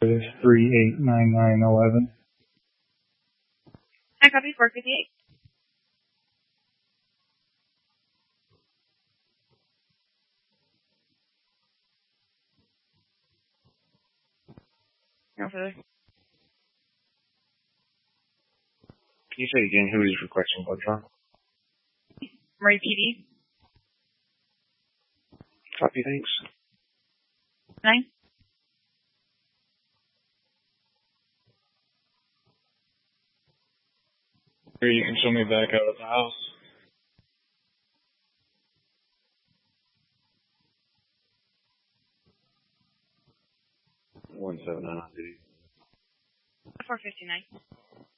is 389911. I copy 458. No further. Can you say again who is requesting blood draw? Murray PD. Copy, thanks. 9. Here, you can show me back out of the house. 179 on duty. 459.